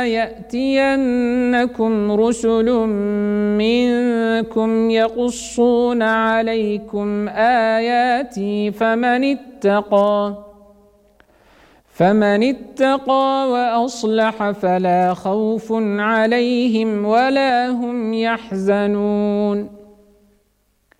يأتينكم رسل منكم يقصون عليكم آياتي فمن اتقى وأصلح فلا خوف عليهم ولا هم يحزنون.